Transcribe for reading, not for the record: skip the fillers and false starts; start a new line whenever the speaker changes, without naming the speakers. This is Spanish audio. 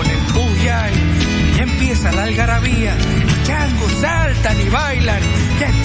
con el puyay. Ya empieza la algarabía, los changos saltan y bailan. Ya